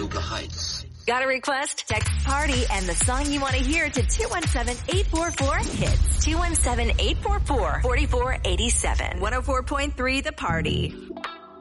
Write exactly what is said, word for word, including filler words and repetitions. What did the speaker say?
Toluca Heights. Got a request? Text PARTY and the song you want to hear to two one seven, eight four four, hits. two one seven, eight four four, four four eight seven. one oh four point three The Party.